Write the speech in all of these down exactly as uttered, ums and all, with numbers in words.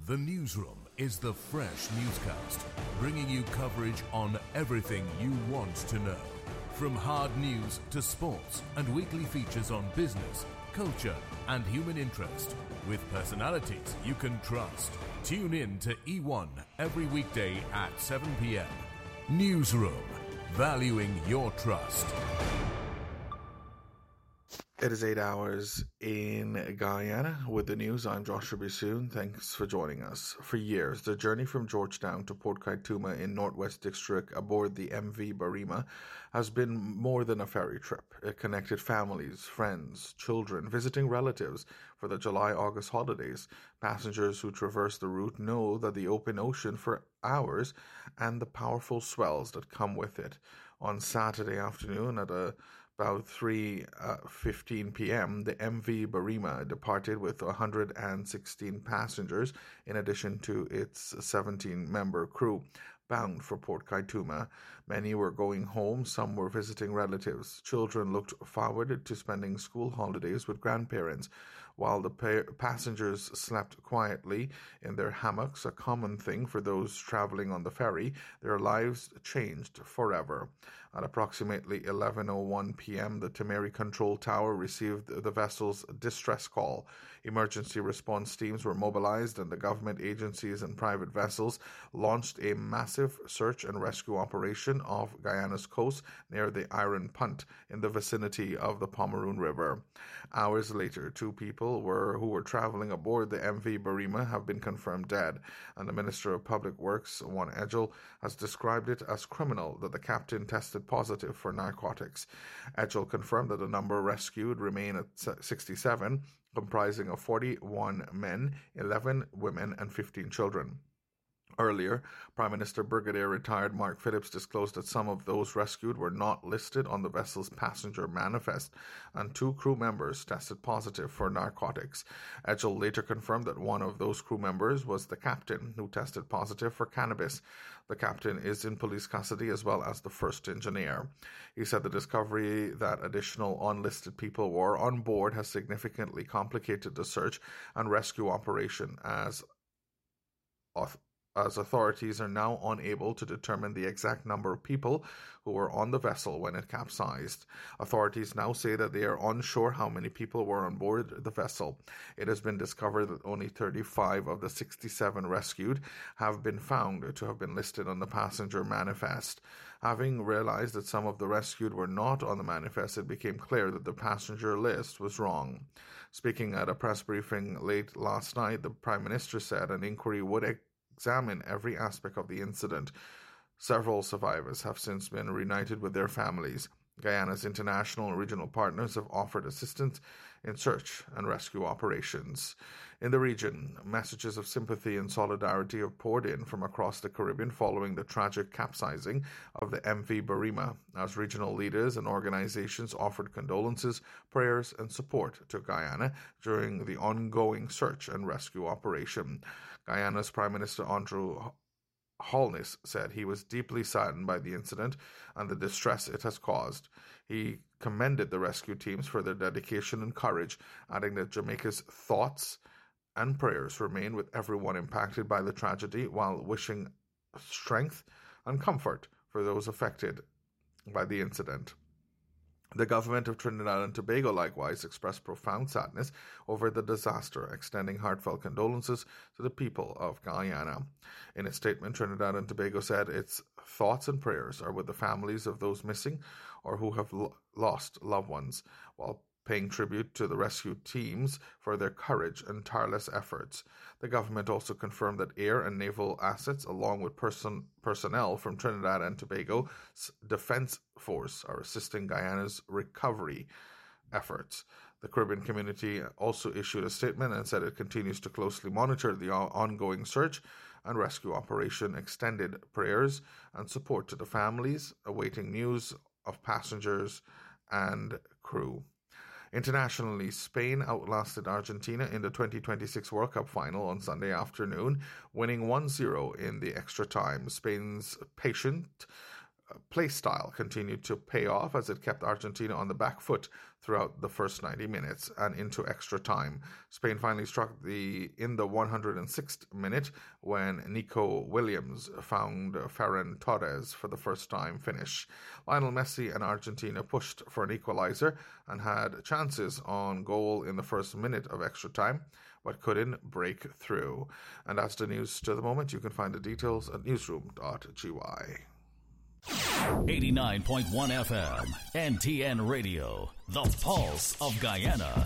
The Newsroom is the fresh newscast, bringing you coverage on everything you want to know. From hard news to sports and weekly features on business, culture and human interest, with personalities you can trust. Tune in to E one every weekday at seven p.m. Newsroom, valuing your trust. It is eight hours in Guyana. With the news, I'm Joshua Bissoon. Thanks for joining us. For years, the journey from Georgetown to Port Kaituma in Northwest District aboard the M V Barima has been more than a ferry trip. It connected families, friends, children, visiting relatives for the July-August holidays. Passengers who traverse the route know that the open ocean for hours and the powerful swells that come with it. On Saturday afternoon at a About three fifteen p.m., the M V Barima departed with one hundred sixteen passengers in addition to its seventeen-member crew, bound for Port Kaituma. Many were going home, some were visiting relatives. Children looked forward to spending school holidays with grandparents, while the pa- passengers slept quietly in their hammocks, a common thing for those traveling on the ferry. Their lives changed forever. At approximately eleven oh one p.m., the Temeri Control Tower received the vessel's distress call. Emergency response teams were mobilized, and the government agencies and private vessels launched a massive search and rescue operation off Guyana's coast near the Iron Punt in the vicinity of the Pomeroon River. Hours later, two people were who were traveling aboard the M V Barima have been confirmed dead, and the Minister of Public Works, Juan Edgell, has described it as criminal that the captain tested positive for narcotics. Edgell confirmed that the number rescued remain at sixty-seven, comprising of forty-one men, eleven women, and fifteen children. Earlier, Prime Minister Brigadier Retired Mark Phillips disclosed that some of those rescued were not listed on the vessel's passenger manifest, and two crew members tested positive for narcotics. Edgell later confirmed that one of those crew members was the captain, who tested positive for cannabis. The captain is in police custody as well as the first engineer. He said the discovery that additional unlisted people were on board has significantly complicated the search and rescue operation as authorities. as authorities are now unable to determine the exact number of people who were on the vessel when it capsized. Authorities now say that they are unsure how many people were on board the vessel. It has been discovered that only thirty-five of the sixty-seven rescued have been found to have been listed on the passenger manifest. Having realized that some of the rescued were not on the manifest, it became clear that the passenger list was wrong. Speaking at a press briefing late last night, the Prime Minister said an inquiry would examine every aspect of the incident. Several survivors have since been reunited with their families. Guyana's international and regional partners have offered assistance in search and rescue operations. In the region, messages of sympathy and solidarity have poured in from across the Caribbean following the tragic capsizing of the M V Barima, as regional leaders and organizations offered condolences, prayers, and support to Guyana during the ongoing search and rescue operation. Guyana's Prime Minister Andrew Holness said he was deeply saddened by the incident and the distress it has caused. He commended the rescue teams for their dedication and courage, adding that Jamaica's thoughts and prayers remain with everyone impacted by the tragedy, while wishing strength and comfort for those affected by the incident. The government of Trinidad and Tobago likewise expressed profound sadness over the disaster, extending heartfelt condolences to the people of Guyana. In its statement, Trinidad and Tobago said its thoughts and prayers are with the families of those missing or who have lo- lost loved ones, while paying tribute to the rescue teams for their courage and tireless efforts. The government also confirmed that air and naval assets, along with person, personnel from Trinidad and Tobago's Defense Force, are assisting Guyana's recovery efforts. The Caribbean community also issued a statement and said it continues to closely monitor the ongoing search and rescue operation, extended prayers and support to the families awaiting news of passengers and crew. Internationally, Spain outlasted Argentina in the twenty twenty-six World Cup final on Sunday afternoon, winning one zero in the extra time. Spain's patient play style continued to pay off as it kept Argentina on the back foot throughout the first ninety minutes and into extra time. Spain finally struck the in the one hundred sixth minute when Nico Williams found Ferran Torres for the first time finish. Lionel Messi and Argentina pushed for an equalizer and had chances on goal in the first minute of extra time, but couldn't break through. And that's the news to the moment. You can find the details at newsroom dot g y. eighty-nine point one F M, N T N Radio, the pulse of Guyana.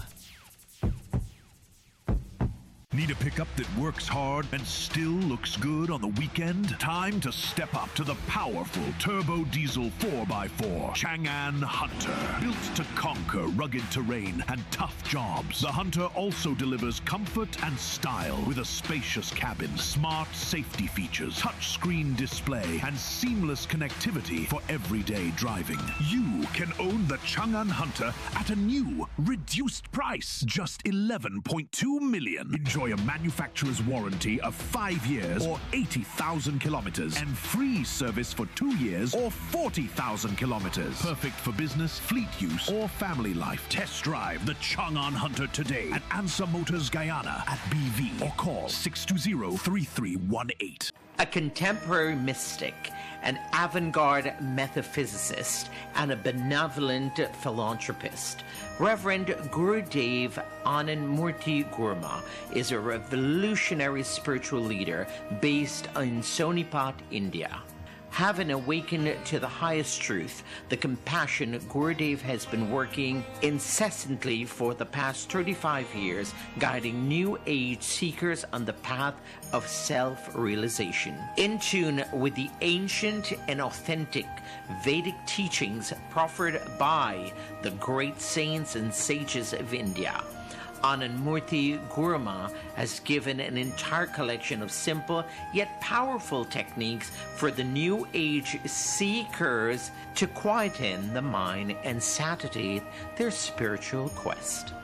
Need a pickup that works hard and still looks good on the weekend? Time to step up to the powerful turbo diesel four by four Chang'an Hunter. Built to conquer rugged terrain and tough jobs, the Hunter also delivers comfort and style with a spacious cabin, smart safety features, touchscreen display, and seamless connectivity for everyday driving. You can own the Chang'an Hunter at a new, reduced price, just eleven point two million dollars. Enjoy a manufacturer's warranty of five years or eighty thousand kilometers and free service for two years or forty thousand kilometers. Perfect for business, fleet use, or family life. Test drive the Chang'an Hunter today at Ansa Motors Guyana at B V or call six two zero, three three one eight. A contemporary mystic, an avant-garde metaphysicist, and a benevolent philanthropist, Reverend Gurudev Anandamurti Gurma is a revolutionary spiritual leader based in Sonipat, India. Having awakened to the highest truth, the compassion, Gurudev has been working incessantly for the past thirty-five years, guiding new age seekers on the path of self-realization. In tune with the ancient and authentic Vedic teachings proffered by the great saints and sages of India, Anandamurti Gurma has given an entire collection of simple yet powerful techniques for the new age seekers to quieten the mind and satiate their spiritual quest.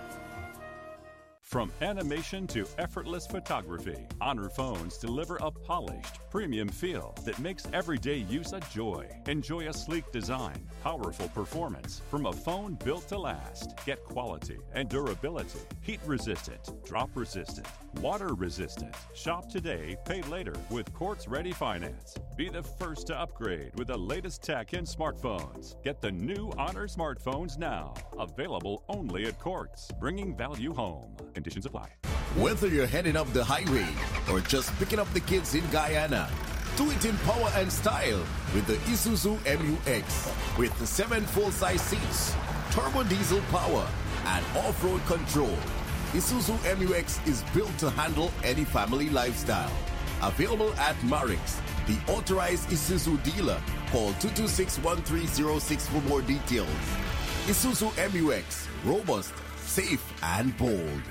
From animation to effortless photography, Honor phones deliver a polished, premium feel that makes everyday use a joy. Enjoy a sleek design, powerful performance from a phone built to last. Get quality and durability, heat-resistant, drop-resistant, water-resistant. Shop today, pay later with Quartz-ready finance. Be the first to upgrade with the latest tech in smartphones. Get the new Honor smartphones now. Available only at Quartz, bringing value home. Conditions apply. Whether you're heading up the highway or just picking up the kids in Guyana, do it in power and style with the Isuzu M U X. With the seven full-size seats, turbo diesel power, and off-road control, Isuzu M U X is built to handle any family lifestyle. Available at Marix, the authorized Isuzu dealer. Call two two six, one three zero six for more details. Isuzu M U X, robust, safe, and bold.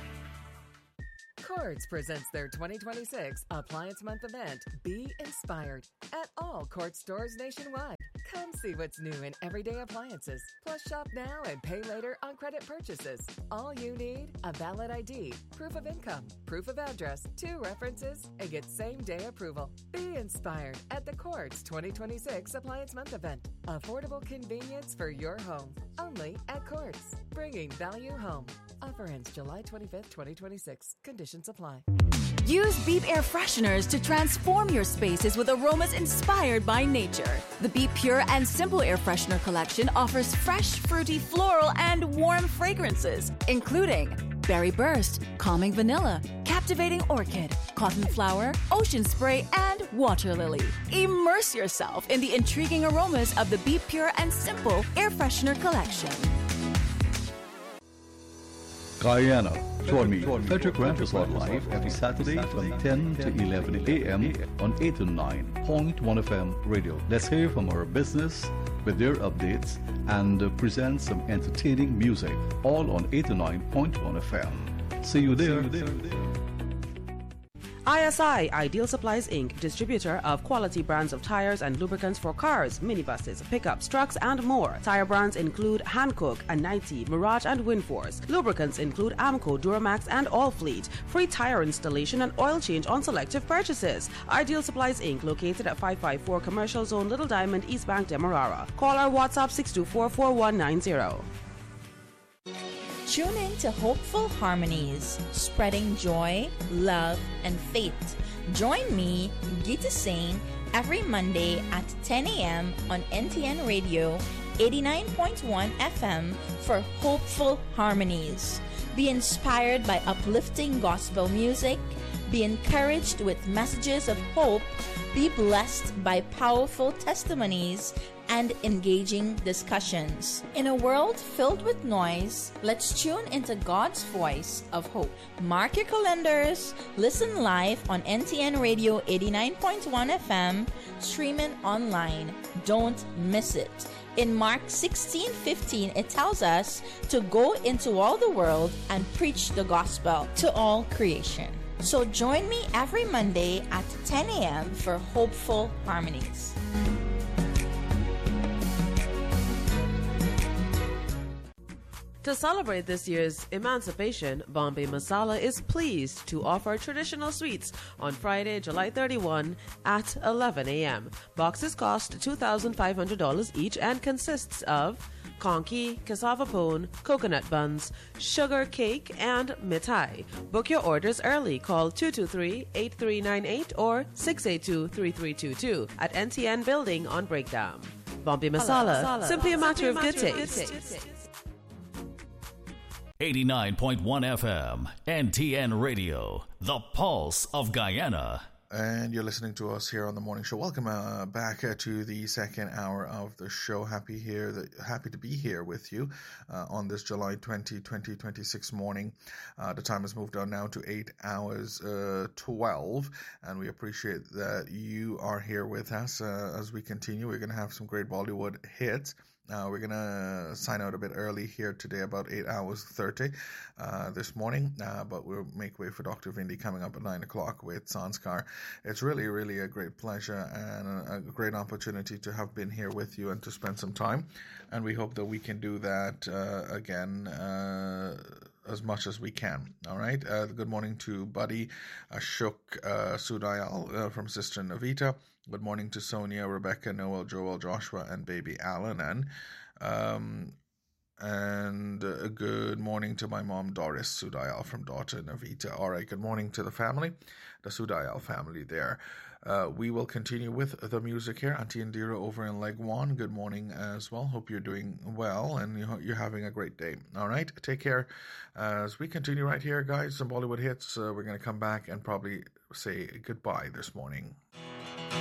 Quartz presents their twenty twenty-six Appliance Month event, Be Inspired, at all Quartz stores nationwide. Come see what's new in everyday appliances. Plus, shop now and pay later on credit purchases. All you need, a valid I D, proof of income, proof of address, two references, and get same-day approval. Be inspired at the Quartz twenty twenty-six Appliance Month event. Affordable convenience for your home. Only at Quartz. Bringing value home. Offer ends July twenty-fifth, twenty twenty-six. Conditions apply. Use Beep air fresheners to transform your spaces with aromas inspired by nature. The Beep Pure and Simple Air Freshener collection offers fresh, fruity, floral, and warm fragrances, including Berry Burst, Calming Vanilla, Captivating Orchid, Cotton Flower, Ocean Spray, and Water Lily. Immerse yourself in the intriguing aromas of the Beep Pure and Simple Air Freshener collection. Guyana. Join me, Frederick Rampersad live every Saturday from ten to eleven a.m. on eight oh nine point one F M radio. Let's hear from our business with their updates and uh, present some entertaining music, all on eight oh nine point one F M. See you there. See you there. I S I, Ideal Supplies Incorporated, distributor of quality brands of tires and lubricants for cars, minibuses, pickups, trucks, and more. Tire brands include Hankook, Anite, Mirage, and Winforce. Lubricants include Amco, Duramax, and Allfleet. Free tire installation and oil change on selective purchases. Ideal Supplies Incorporated, located at five five four Commercial Zone, Little Diamond, East Bank, Demerara. Call our WhatsApp six two four, four one nine zero. Tune in to Hopeful Harmonies, spreading joy, love, and faith. Join me, Geeta Singh, every Monday at ten a.m. on N T N Radio eighty-nine point one F M for Hopeful Harmonies. Be inspired by uplifting gospel music, be encouraged with messages of hope, be blessed by powerful testimonies, and engaging discussions. In a world filled with noise, let's tune into God's voice of hope. Mark your calendars, listen live on N T N Radio eighty-nine point one F M, streaming online. Don't miss it. In Mark sixteen fifteen, it tells us to go into all the world and preach the gospel to all creation. So join me every Monday at ten a.m. for Hopeful Harmonies. To celebrate this year's emancipation, Bombay Masala is pleased to offer traditional sweets on Friday, July thirty-first at eleven a.m. Boxes cost two thousand five hundred dollars each and consists of conky, cassava pone, coconut buns, sugar cake, and mithai. Book your orders early. Call two two three, eight three nine eight or six eight two, three three two two at N T N Building on Breakdown. Bombay Masala, Masala. Simply a matter, Simply of, good, matter taste. of good taste. eighty-nine point one F M, N T N Radio, the pulse of Guyana. And you're listening to us here on the morning show. Welcome uh, back uh, to the second hour of the show. Happy here, the, happy to be here with you uh, on this July twentieth, twenty twenty-six morning. Uh, the time has moved on now to eight hours uh, twelve, and we appreciate that you are here with us uh, as we continue. We're going to have some great Bollywood hits. Uh, we're going to sign out a bit early here today, about eight hours thirty uh, this morning, uh, but we'll make way for Doctor Vindi coming up at nine o'clock with Sanskar. It's really, really a great pleasure and a, a great opportunity to have been here with you and to spend some time, and we hope that we can do that uh, again uh, as much as we can. All right. Uh, good morning to Buddy Ashok uh, Sudayal uh, from Sister Navita. Good morning to Sonia, Rebecca, Noel, Joel, Joshua, and baby Alan. And um, and uh, good morning to my mom, Doris Sudayal from daughter Navita. All right. Good morning to the family, the Sudayal family there. Uh, we will continue with the music here. Auntie Indira over in Legwan, good morning as well. Hope you're doing well and you're having a great day. All right, take care. As we continue right here, guys, some Bollywood hits. Uh, we're going to come back and probably say goodbye this morning.